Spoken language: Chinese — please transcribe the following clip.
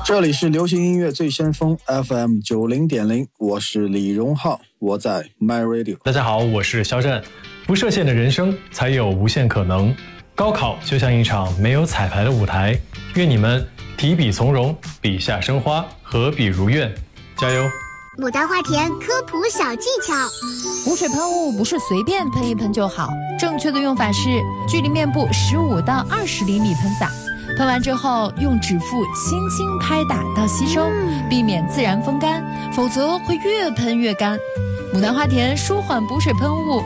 这里是流行音乐最先锋 FM90.0， 我是李荣浩，我在 My Radio。 大家好，我是肖战。不设限的人生才有无限可能，高考就像一场没有彩排的舞台，愿你们提笔从容，笔下生花，合笔如愿，加油。 牡丹花田科普小技巧： 补水喷雾不是随便喷一喷就好，正确的用法是距离面部15到20厘米喷洒，喷完之后用指腹轻轻拍打到吸收，避免自然风干，否则会越喷越干。牡丹花田舒缓补水喷雾